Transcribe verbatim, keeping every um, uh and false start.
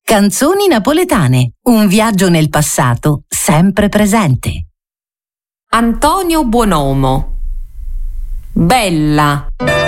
Canzoni napoletane, un viaggio nel passato sempre presente. Antonio Buonomo. Bella.